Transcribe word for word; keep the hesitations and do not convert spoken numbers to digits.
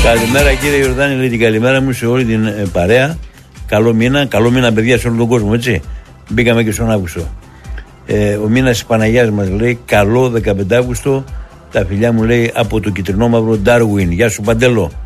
Καλημέρα κύριε Ιορδάνη, λέει την καλημέρα μου σε όλη την ε, παρέα. Καλό μήνα, καλό μήνα παιδιά σε όλο τον κόσμο, έτσι. Μπήκαμε και στον Αύγουστο. Ε, ο μήνας της Παναγιάς μας λέει καλό δεκαπέντε Αύγουστο. Τα φιλιά μου λέει από το κυτρινόμαυρο Ντάρουιν. Γεια σου Παντέλο.